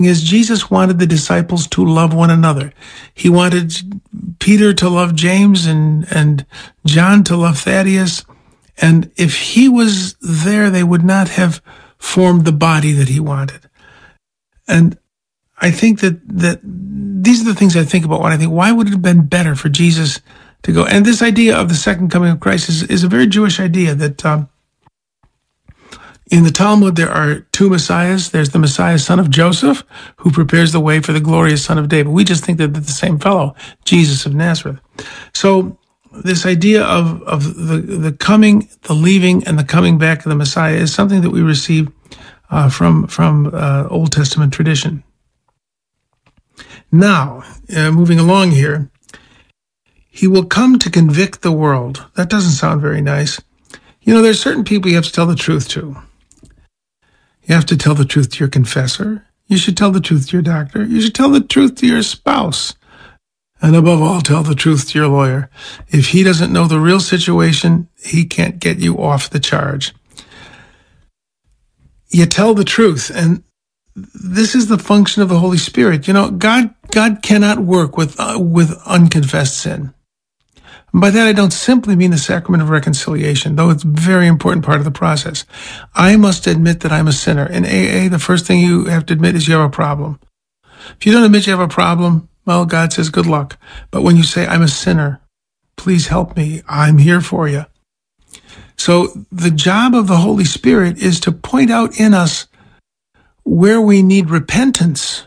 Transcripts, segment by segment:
is Jesus wanted the disciples to love one another. He wanted Peter to love James and John to love Thaddeus. And if he was there, they would not have formed the body that he wanted. And I think that these are the things I think about when I think, why would it have been better for Jesus to go? And this idea of the second coming of Christ is a very Jewish idea that in the Talmud, there are two Messiahs. There's the Messiah, son of Joseph, who prepares the way for the glorious son of David. We just think that they're the same fellow, Jesus of Nazareth. So this idea of the coming, the leaving, and the coming back of the Messiah is something that we receive from Old Testament tradition. Now, moving along here, he will come to convict the world. That doesn't sound very nice. You know, there's certain people you have to tell the truth to. You have to tell the truth to your confessor. You should tell the truth to your doctor. You should tell the truth to your spouse. And above all, tell the truth to your lawyer. If he doesn't know the real situation, he can't get you off the charge. You tell the truth, and this is the function of the Holy Spirit. You know, God cannot work with unconfessed sin. And by that, I don't simply mean the sacrament of reconciliation, though it's a very important part of the process. I must admit that I'm a sinner. In AA, the first thing you have to admit is you have a problem. If you don't admit you have a problem, well, God says good luck. But when you say, I'm a sinner, please help me, I'm here for you. So the job of the Holy Spirit is to point out in us where we need repentance.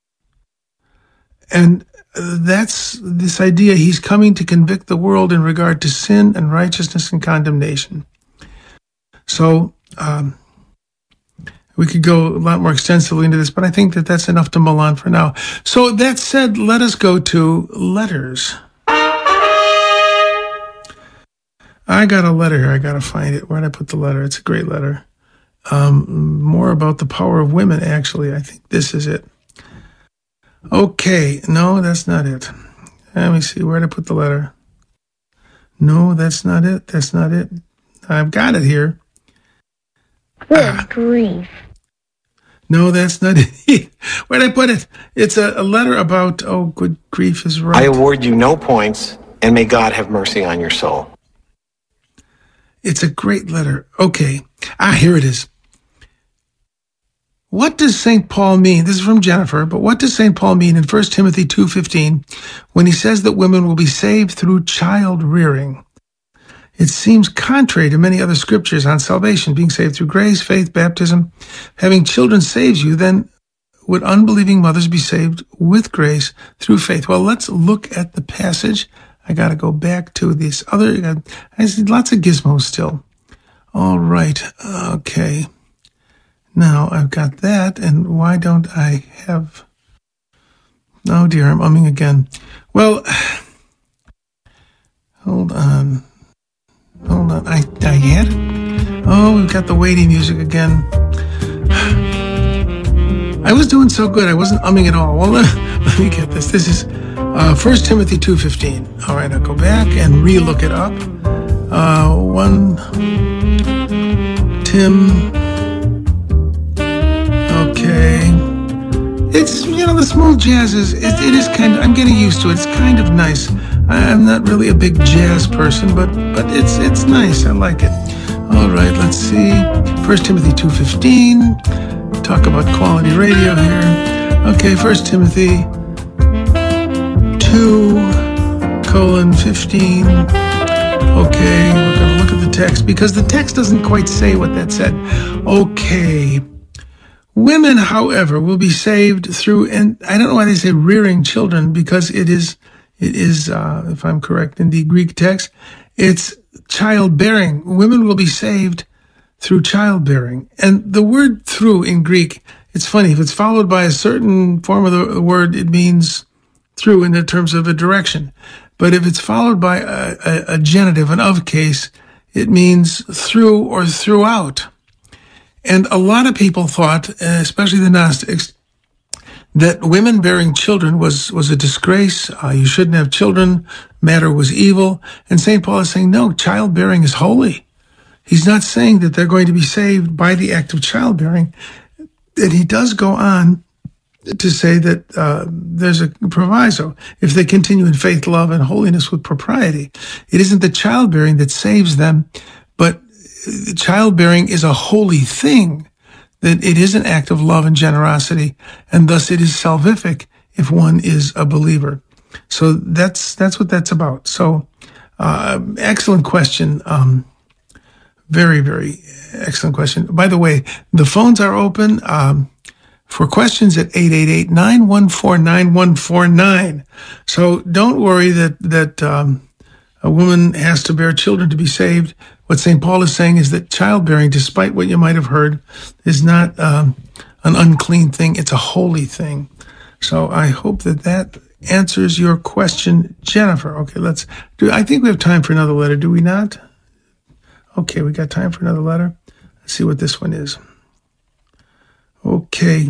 And that's this idea, he's coming to convict the world in regard to sin and righteousness and condemnation. So we could go a lot more extensively into this, but I think that that's enough to mull on for now. So that said, let us go to letters. I got a letter here. I got to find it. Where did I put the letter? It's a great letter. More about the power of women, actually. I think this is it. Okay. No, that's not it. Let me see. Where did I put the letter? No, that's not it. That's not it. I've got it here. Good grief. No, that's not it. Where did I put it? It's a letter about, oh, good grief is right. I award you no points, and may God have mercy on your soul. It's a great letter. Okay. Here it is. What does St. Paul mean? This is from Jennifer, but what does St. Paul mean in 1 Timothy 2:15 when he says that women will be saved through child rearing? It seems contrary to many other scriptures on salvation, being saved through grace, faith, baptism. Having children saves you, then would unbelieving mothers be saved with grace through faith? Well, let's look at the passage. I got to go back to this other. I see lots of gizmos still. All right. Okay. Now I've got that. And why don't I have? Oh dear, I'm umming again. Well, hold on. I had it. Oh, we've got the weighty music again. I was doing so good. I wasn't umming at all. Well, let me get this. This is 1 Timothy 2:15. All right, I'll go back and re-look it up. 1 Tim. Okay. It's, the smooth jazz it is kind of, I'm getting used to it. It's kind of nice. I'm not really a big jazz person, but it's nice. I like it. All right, let's see. 1 Timothy 2:15. Talk about quality radio here. Okay, 1 Timothy 2:15. Okay, we're going to look at the text because the text doesn't quite say what that said. Okay. Women, however, will be saved through, and I don't know why they say rearing children, because it is, if I'm correct in the Greek text, it's childbearing. Women will be saved through childbearing. And the word through in Greek, it's funny, if it's followed by a certain form of the word, it means through in the terms of a direction. But if it's followed by a genitive, an of case, it means through or throughout. And a lot of people thought, especially the Gnostics, that women bearing children was a disgrace. You shouldn't have children. Matter was evil. And St. Paul is saying, no, childbearing is holy. He's not saying that they're going to be saved by the act of childbearing. And he does go on to say that there's a proviso. If they continue in faith, love, and holiness with propriety, it isn't the childbearing that saves them, but childbearing is a holy thing, that it is an act of love and generosity, and thus it is salvific if one is a believer. So that's what that's about. So excellent question. Very, very excellent question. By the way, the phones are open for questions at 888-914-9149. So don't worry that a woman has to bear children to be saved. What St. Paul is saying is that childbearing, despite what you might have heard, is not an unclean thing. It's a holy thing. So I hope that answers your question, Jennifer. Okay, I think we have time for another letter, do we not? Okay, we got time for another letter. Let's see what this one is. Okay.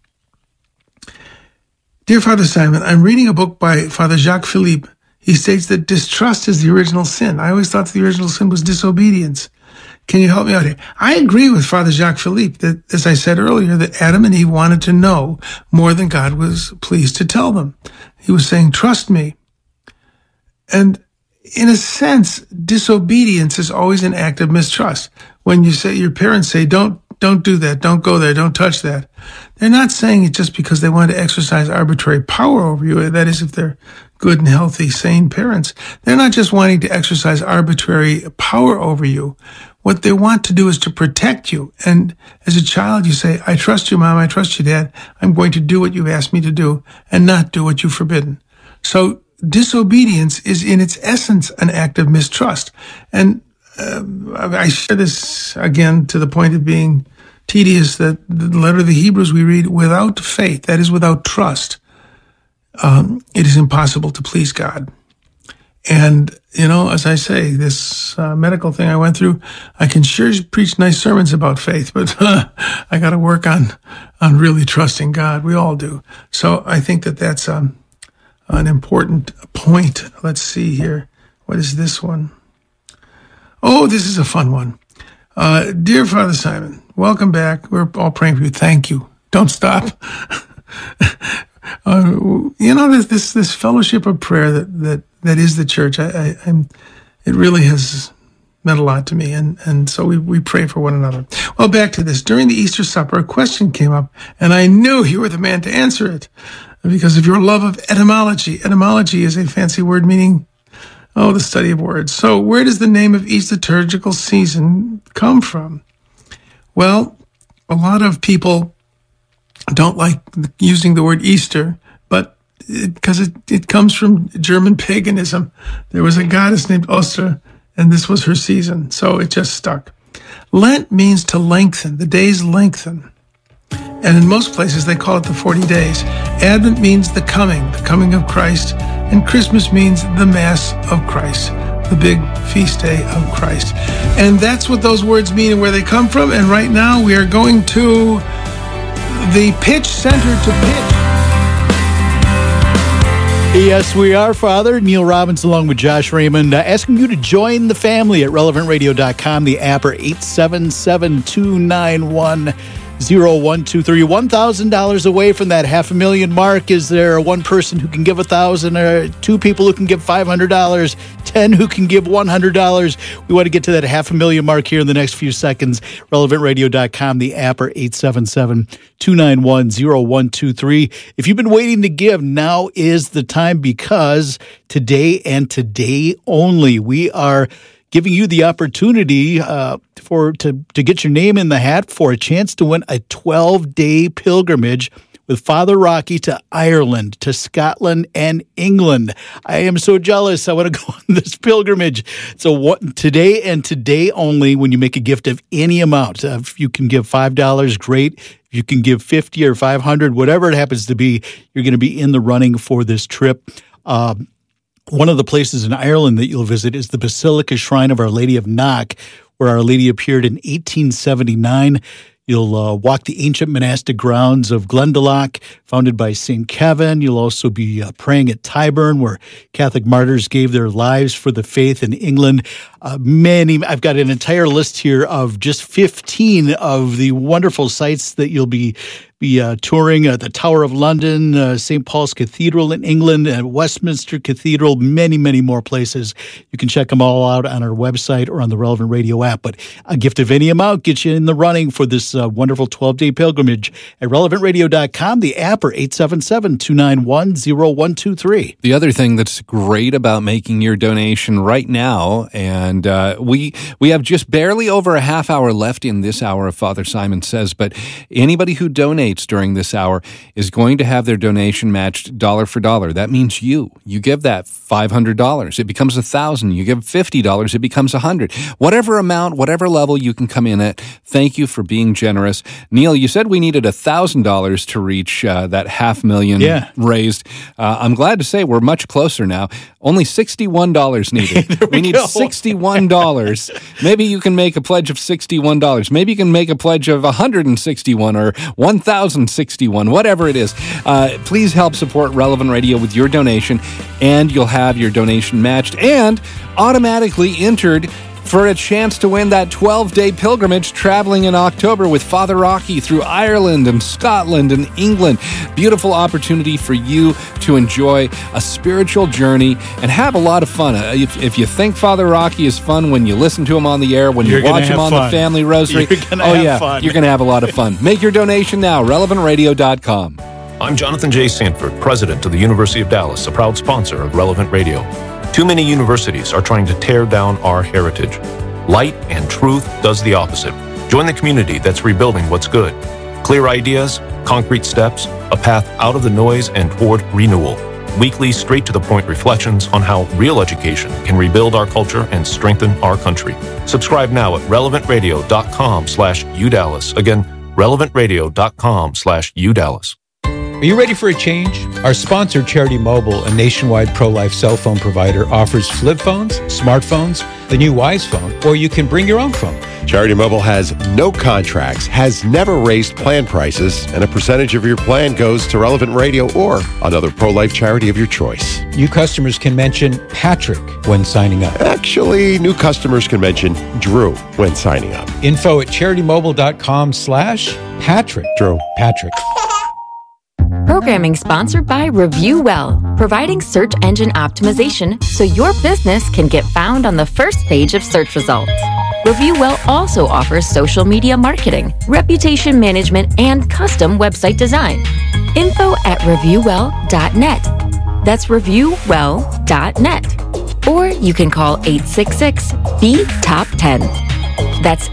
Dear Father Simon, I'm reading a book by Father Jacques Philippe. He states that distrust is the original sin. I always thought the original sin was disobedience. Can you help me out here? I agree with Father Jacques Philippe that, as I said earlier, that Adam and Eve wanted to know more than God was pleased to tell them. He was saying, trust me. And in a sense, disobedience is always an act of mistrust. When your parents say, don't do that, don't go there, don't touch that, they're not saying it just because they want to exercise arbitrary power over you. That is, if they're good and healthy, sane parents. They're not just wanting to exercise arbitrary power over you. What they want to do is to protect you. And as a child, you say, I trust you, Mom, I trust you, Dad. I'm going to do what you've asked me to do and not do what you've forbidden. So disobedience is in its essence an act of mistrust. And I share this again to the point of being tedious, that the letter of the Hebrews we read, without faith, that is without trust, it is impossible to please God. And, as I say, this medical thing I went through, I can sure preach nice sermons about faith, but I got to work on really trusting God. We all do. So I think that's an important point. Let's see here. What is this one? Oh, this is a fun one. Dear Father Simon, welcome back. We're all praying for you. Thank you. Don't stop. This fellowship of prayer that is the church. It really has meant a lot to me, and so we pray for one another. Well, back to this. During the Easter supper, a question came up, and I knew you were the man to answer it because of your love of etymology. Etymology is a fancy word meaning, the study of words. So where does the name of each liturgical season come from? Well, a lot of people don't like using the word Easter, but because it comes from German paganism. There was a goddess named Oster, and this was her season, so it just stuck. Lent means to lengthen. The days lengthen. And in most places, they call it the 40 days. Advent means the coming of Christ. And Christmas means the Mass of Christ, the big feast day of Christ. And that's what those words mean and where they come from. And right now, we are going to the Pitch Center to pitch. Yes, we are, Father. Neil Robbins along with Josh Raymond, asking you to join the family at relevantradio.com, the app, or 877-291-0123. $1,000 away from that $500,000 mark. Is there one person who can give $1,000, or two people who can give $500, 10 who can give $100? We want to get to that $500,000 mark here in the next few seconds. relevantradio.com, the app, or 877-291-0123. If you've been waiting to give, now is the time, because today and today only, we are giving you the opportunity to get your name in the hat for a chance to win a 12-day pilgrimage with Father Rocky to Ireland, to Scotland, and England. I am so jealous. I want to go on this pilgrimage. So today and today only, when you make a gift of any amount, if you can give $5, great. If you can give $50 or $500, whatever it happens to be, you're going to be in the running for this trip. One of the places in Ireland that you'll visit is the Basilica Shrine of Our Lady of Knock, where Our Lady appeared in 1879. You'll walk the ancient monastic grounds of Glendalough, founded by St. Kevin. You'll also be praying at Tyburn, where Catholic martyrs gave their lives for the faith in England. I've got an entire list here of just 15 of the wonderful sites that you'll be be touring the Tower of London, St. Paul's Cathedral in England, and Westminster Cathedral, many, many more places. You can check them all out on our website or on the Relevant Radio app. But a gift of any amount gets you in the running for this wonderful 12-day pilgrimage at relevantradio.com, the app, or 877-291-0123. The other thing that's great about making your donation right now, and we have just barely over a half hour left in this hour of Father Simon Says, but anybody who donates during this hour is going to have their donation matched dollar for dollar. That means you give that $500, it becomes $1,000. You give $50, it becomes $100. Whatever amount, whatever level you can come in at, thank you for being generous. Neil, you said we needed $1,000 to reach that $500,000 raised. I'm glad to say we're much closer now. Only $61 needed. we need $61. Maybe you can make a pledge of $61. Maybe you can make a pledge of $161 or $1,061, whatever it is. Please help support Relevant Radio with your donation, and you'll have your donation matched and automatically entered for a chance to win that 12-day pilgrimage traveling in October with Father Rocky through Ireland and Scotland and England. Beautiful opportunity for you to enjoy a spiritual journey and have a lot of fun. If you think Father Rocky is fun when you listen to him on the air, when you watch him on the Family Rosary, you're going to have a lot of fun. Make your donation now, relevantradio.com. I'm Jonathan J. Sanford, president of the University of Dallas, a proud sponsor of Relevant Radio. Too many universities are trying to tear down our heritage. Light and truth does the opposite. Join the community that's rebuilding what's good. Clear ideas, concrete steps, a path out of the noise and toward renewal. Weekly, straight-to-the-point reflections on how real education can rebuild our culture and strengthen our country. Subscribe now at relevantradio.com/UDallas. Again, relevantradio.com/UDallas. Are you ready for a change? Our sponsor, Charity Mobile, a nationwide pro-life cell phone provider, offers flip phones, smartphones, the new Wise phone, or you can bring your own phone. Charity Mobile has no contracts, has never raised plan prices, and a percentage of your plan goes to Relevant Radio or another pro-life charity of your choice. New customers can mention Patrick when signing up. Actually, new customers can mention Drew when signing up. Info at CharityMobile.com/Patrick. Drew. Patrick. Programming sponsored by ReviewWell, providing search engine optimization so your business can get found on the first page of search results. ReviewWell also offers social media marketing, reputation management, and custom website design. Info at reviewwell.net. That's reviewwell.net. Or you can call 866-BE-TOP10. That's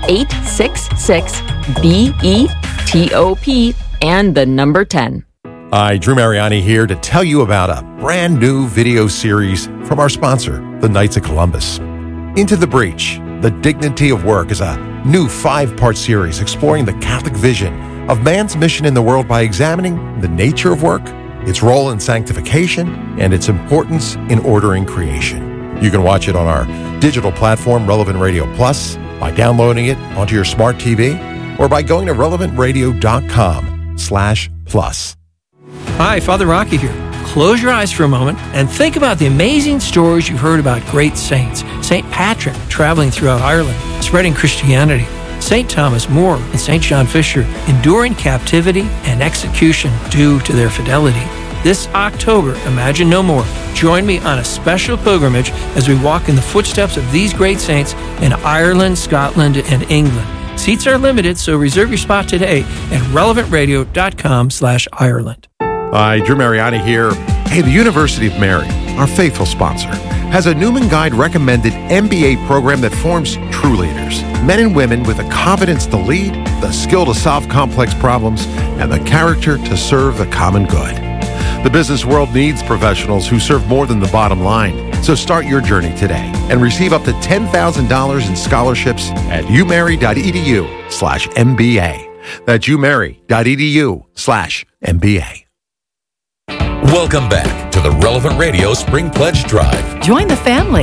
866-BE-TOP and the number 10. Hi, Drew Mariani here to tell you about a brand new video series from our sponsor, the Knights of Columbus. Into the Breach, The Dignity of Work is a new 5-part series exploring the Catholic vision of man's mission in the world by examining the nature of work, its role in sanctification, and its importance in ordering creation. You can watch it on our digital platform, Relevant Radio Plus, by downloading it onto your smart TV, or by going to relevantradio.com/plus. Hi, Father Rocky here. Close your eyes for a moment and think about the amazing stories you've heard about great saints. St. Patrick traveling throughout Ireland, spreading Christianity. St. Thomas More and St. John Fisher enduring captivity and execution due to their fidelity. This October, Imagine No More. Join me on a special pilgrimage as we walk in the footsteps of these great saints in Ireland, Scotland, and England. Seats are limited, so reserve your spot today at relevantradio.com/Ireland. Hi, Drew Mariani here. Hey, the University of Mary, our faithful sponsor, has a Newman Guide recommended MBA program that forms true leaders. Men and women with the confidence to lead, the skill to solve complex problems, and the character to serve the common good. The business world needs professionals who serve more than the bottom line. So start your journey today and receive up to $10,000 in scholarships at umary.edu/MBA. That's umary.edu/MBA. Welcome back to the Relevant Radio Spring Pledge Drive. Join the family.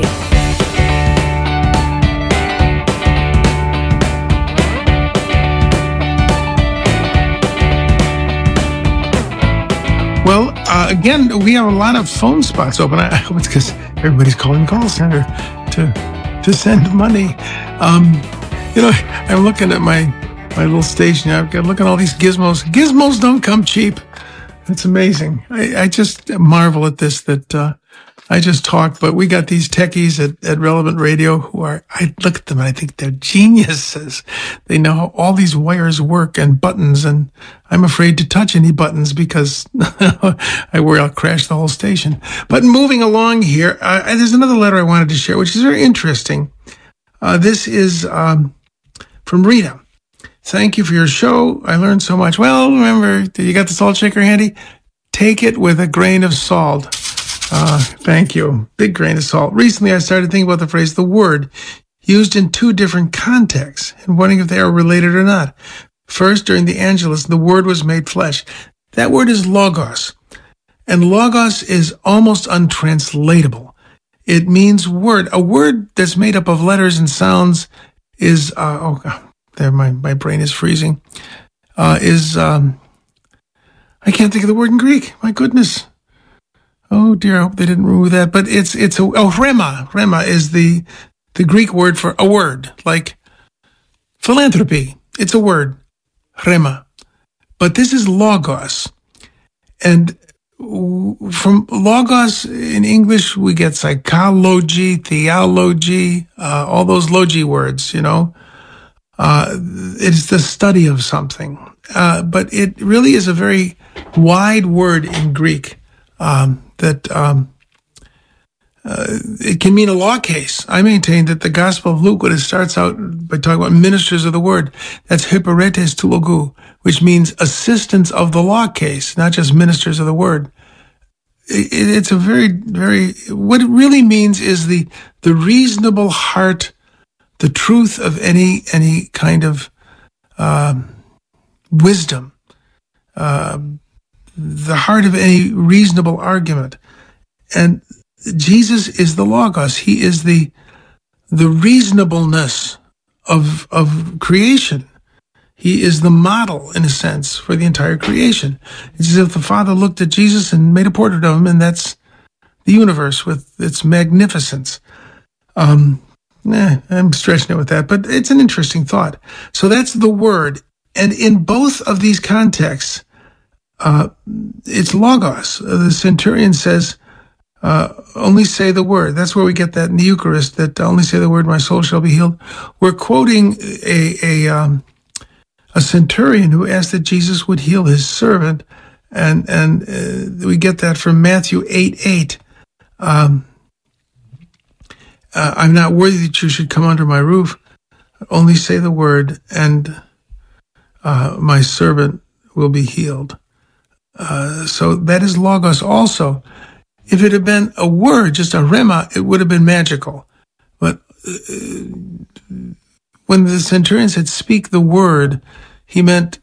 Well, again, we have a lot of phone spots open. I hope it's because everybody's calling the call center to send money. I'm looking at my my little station. I've got look at all these gizmos. Gizmos don't come cheap. It's amazing. I just marvel at this, that I just talk, but we got these techies at Relevant Radio who are, I look at them and I think they're geniuses. They know how all these wires work and buttons, and I'm afraid to touch any buttons because I worry I'll crash the whole station. But moving along here, there's another letter I wanted to share, which is very interesting. This is from Rita. Thank you for your show. I learned so much. Well, remember, you got the salt shaker handy? Take it with a grain of salt. Thank you. Big grain of salt. Recently, I started thinking about the phrase, the word, used in two different contexts, and wondering if they are related or not. First, during the Angelus, the word was made flesh. That word is logos. And logos is almost untranslatable. It means word. A word that's made up of letters and sounds is, there, my brain is freezing, I can't think of the word in Greek. My goodness. Oh dear, I hope they didn't remove that. But rema. Rema is the Greek word for a word, like philanthropy. It's a word, rema. But this is logos. And from logos in English, we get psychology, theology, all those logi words, you know. It's the study of something. But it really is a very wide word in Greek, that it can mean a law case. I maintain that the Gospel of Luke, when it starts out by talking about ministers of the word, that's hyperetes to logou, which means assistants of the law case, not just ministers of the word. It's a very, very, what it really means is the reasonable heart, the truth of any kind of wisdom, the heart of any reasonable argument. And Jesus is the Logos. He is the reasonableness of creation. He is the model, in a sense, for the entire creation. It's as if the Father looked at Jesus and made a portrait of him, and that's the universe with its magnificence. I'm stretching it with that, but it's an interesting thought. So that's the word. And in both of these contexts, it's logos. The centurion says, only say the word. That's where we get that in the Eucharist, that only say the word, my soul shall be healed. We're quoting a centurion who asked that Jesus would heal his servant. And we get that from Matthew 8:8. I'm not worthy that you should come under my roof. Only say the word, and my servant will be healed. So that is logos also. If it had been a word, just a rema, it would have been magical. But when the centurion said, speak the word, he meant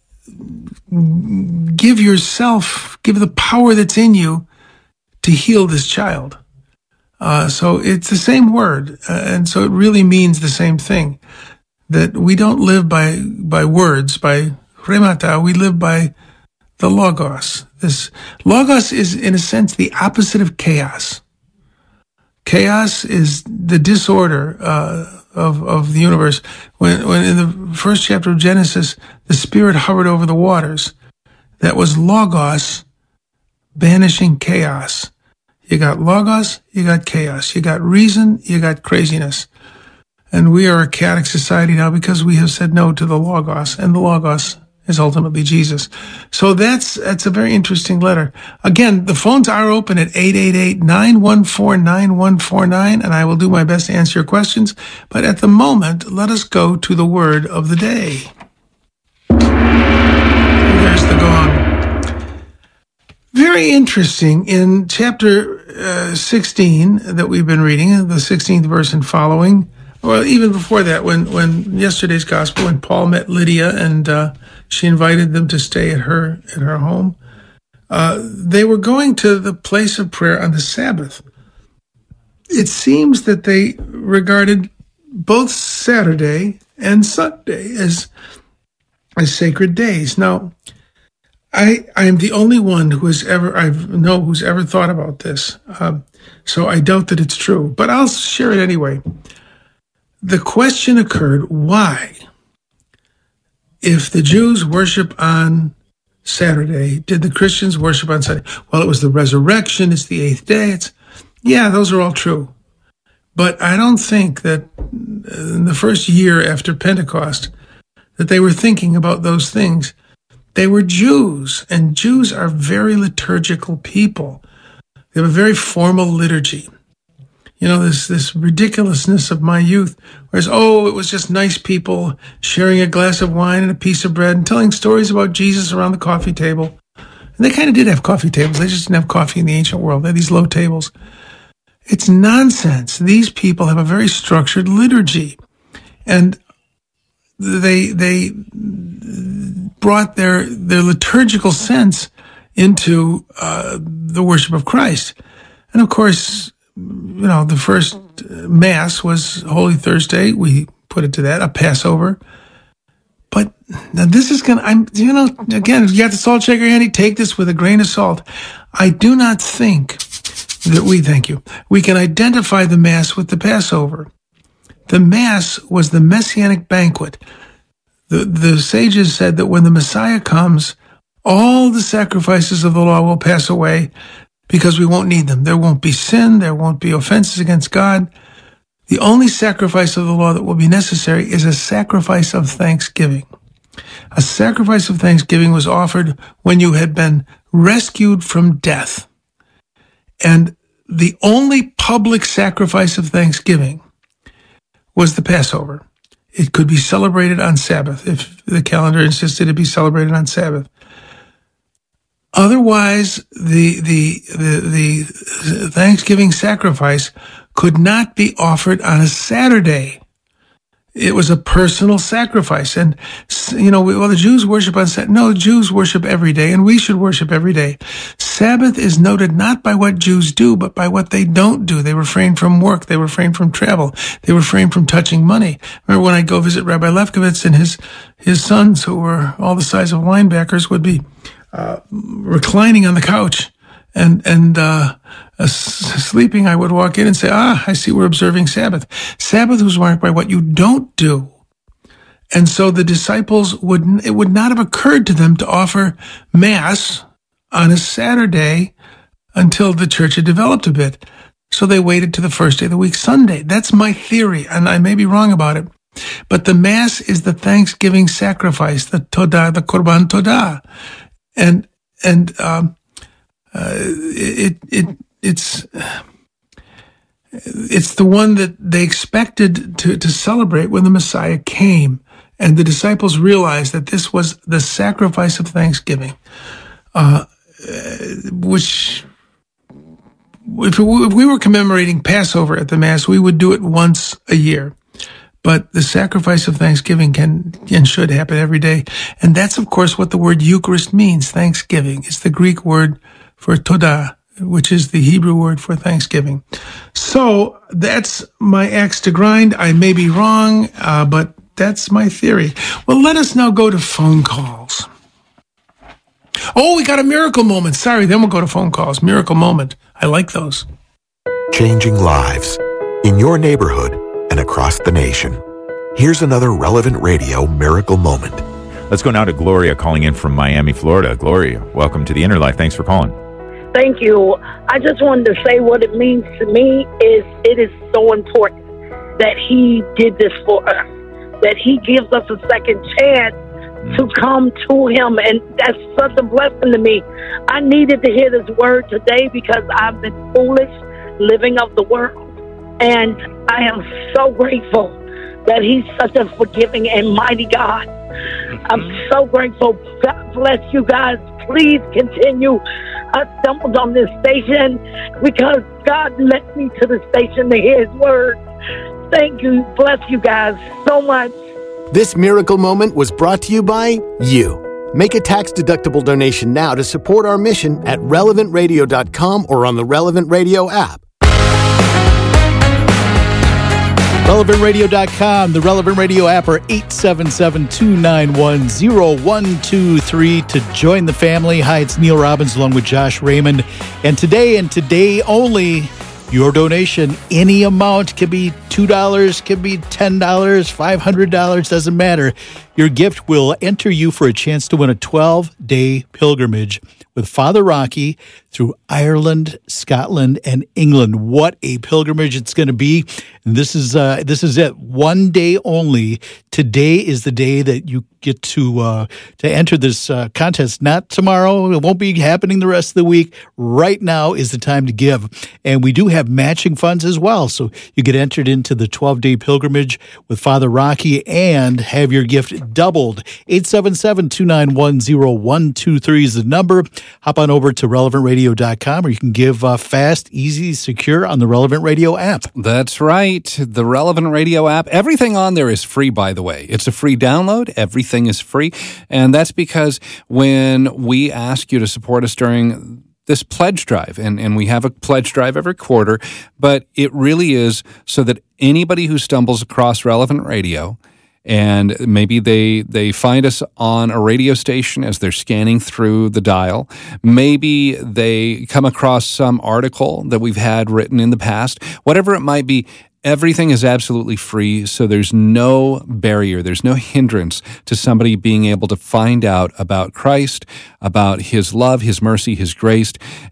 give the power that's in you to heal this child. So it's the same word, and so it really means the same thing, that we don't live by words, by remata, we live by the logos. This logos is, in a sense, the opposite of chaos. Chaos is the disorder of the universe. When in the first chapter of Genesis, the Spirit hovered over the waters, that was logos banishing chaos. You got logos, you got chaos. You got reason, you got craziness. And we are a chaotic society now because we have said no to the logos, and the logos is ultimately Jesus. So that's a very interesting letter. Again, the phones are open at 888-914-9149, and I will do my best to answer your questions. But at the moment, let us go to the word of the day. There's the gong. Very interesting. In chapter 16 that we've been reading, the 16th verse and following, or even before that, when yesterday's gospel, when Paul met Lydia and she invited them to stay at her home, they were going to the place of prayer on the Sabbath. It seems that they regarded both Saturday and Sunday as sacred days. Now, I am the only one who's ever thought about this. So I doubt that it's true, but I'll share it anyway. The question occurred, why if the Jews worship on Saturday, did the Christians worship on Sunday? Well, it was the resurrection. It's the 8th day. Yeah, those are all true. But I don't think that in the first year after Pentecost that they were thinking about those things. They were Jews, and Jews are very liturgical people. They have a very formal liturgy. You know, this ridiculousness of my youth, whereas, it was just nice people sharing a glass of wine and a piece of bread and telling stories about Jesus around the coffee table. And they kind of did have coffee tables. They just didn't have coffee in the ancient world. They had these low tables. It's nonsense. These people have a very structured liturgy. And they brought their liturgical sense into the worship of Christ. And of course, you know, the first Mass was Holy Thursday. We put it to that, a Passover. But now this is again, if you got the salt shaker handy, take this with a grain of salt. I do not think that we can identify the Mass with the Passover. The Mass was the Messianic banquet. The sages said that when the Messiah comes, all the sacrifices of the law will pass away because we won't need them. There won't be sin. There won't be offenses against God. The only sacrifice of the law that will be necessary is a sacrifice of thanksgiving. A sacrifice of thanksgiving was offered when you had been rescued from death. And the only public sacrifice of thanksgiving was the Passover. It could be celebrated on Sabbath if the calendar insisted it be celebrated on Sabbath. Otherwise, the Thanksgiving sacrifice could not be offered on a Saturday. It was a personal sacrifice. And, the Jews worship on Saturday. No, Jews worship every day, and we should worship every day. Sabbath is noted not by what Jews do, but by what they don't do. They refrain from work. They refrain from travel. They refrain from touching money. Remember when I go visit Rabbi Lefkowitz and his sons, who were all the size of linebackers, would be reclining on the couch and sleeping, I would walk in and say, I see we're observing Sabbath. Sabbath was marked by what you don't do. And so the disciples it would not have occurred to them to offer Mass on a Saturday until the church had developed a bit. So they waited to the first day of the week, Sunday. That's my theory, and I may be wrong about it. But the Mass is the Thanksgiving sacrifice, the Todah, the Korban Todah. And it's the one that they expected to celebrate when the Messiah came. And the disciples realized that this was the sacrifice of thanksgiving, which, if we were commemorating Passover at the Mass, we would do it once a year. But the sacrifice of thanksgiving can and should happen every day. And that's, of course, what the word Eucharist means, thanksgiving. It's the Greek word for Todah, which is the Hebrew word for thanksgiving. So that's my axe to grind. I may be wrong, but that's my theory. Well, let us now go to phone calls. Oh, we got a miracle moment. Sorry, then we'll go to phone calls. Miracle moment. I like those. Changing lives in your neighborhood and across the nation. Here's another Relevant Radio miracle moment. Let's go now to Gloria calling in from Miami, Florida. Gloria, welcome to the Inner Life. Thanks for calling. Thank you. I just wanted to say what it means to me is it is so important that he did this for us, that he gives us a second chance to come to him, and that's such a blessing to me. I needed to hear this word today because I've been foolish, living of the world, and I am so grateful that he's such a forgiving and mighty God. I'm so grateful. God bless you guys. Please continue. I stumbled on this station because God led me to the station to hear his word. Thank you. Bless you guys so much. This miracle moment was brought to you by you. Make a tax-deductible donation now to support our mission at relevantradio.com or on the Relevant Radio app. RelevantRadio.com, the Relevant Radio app, or 877-291-0123 to join the family. Hi, it's Neil Robbins along with Josh Raymond. And today only, Your donation, any amount, can be $2, can be $10, $500, doesn't matter. Your gift will enter you for a chance to win a 12-day pilgrimage with Father Rocky through Ireland, Scotland, and England. What a pilgrimage it's going to be. And this is it. One day only. Today is the day that you get to enter this contest. Not tomorrow. It won't be happening the rest of the week. Right now is the time to give. And we do have matching funds as well. So you get entered into the 12-day pilgrimage with Father Rocky and have your gift doubled. 877-291-0123 is the number. Hop on over to relevantradio.com, or you can give fast, easy, secure on the Relevant Radio app. That's right. The Relevant Radio app. Everything on there is free, by the way. It's a free download. Everything is free. And that's because when we ask you to support us during this pledge drive, and we have a pledge drive every quarter, but it really is so that anybody who stumbles across Relevant Radio, and maybe they find us on a radio station as they're scanning through the dial. Maybe they come across some article that we've had written in the past. Whatever it might be, everything is absolutely free, so there's no barrier, there's no hindrance to somebody being able to find out about Christ, about His love, His mercy, His grace.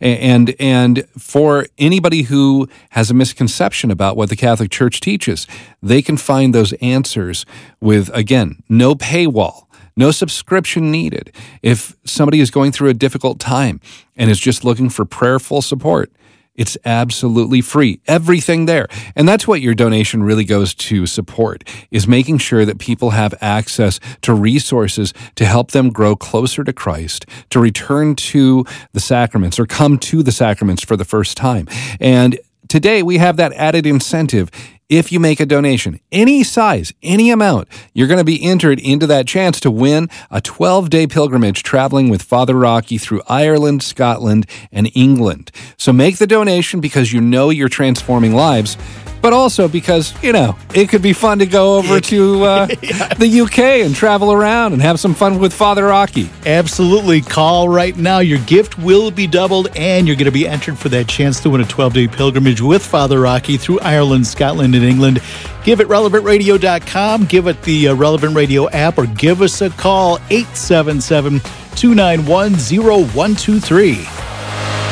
And for anybody who has a misconception about what the Catholic Church teaches, they can find those answers with, again, no paywall. No subscription needed. If somebody is going through a difficult time and is just looking for prayerful support, it's absolutely free. Everything there. And that's what your donation really goes to support, is making sure that people have access to resources to help them grow closer to Christ, to return to the sacraments or come to the sacraments for the first time. And today we have that added incentive. If you make a donation, any size, any amount, you're going to be entered into that chance to win a 12-day pilgrimage traveling with Father Rocky through Ireland, Scotland, and England. So make the donation because you know you're transforming lives, but also because, it could be fun to go over to the UK and travel around and have some fun with Father Rocky. Absolutely. Call right now. Your gift will be doubled, and you're going to be entered for that chance to win a 12-day pilgrimage with Father Rocky through Ireland, Scotland, and England. Give it relevantradio.com, give it the Relevant Radio app, or give us a call, 877-291-0123.